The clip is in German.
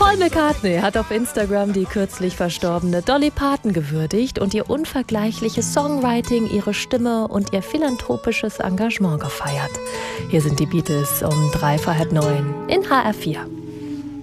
Paul McCartney hat auf Instagram die kürzlich verstorbene Dolly Parton gewürdigt und ihr unvergleichliches Songwriting, ihre Stimme und ihr philanthropisches Engagement gefeiert. Hier sind die Beatles um 9:03 in HR4.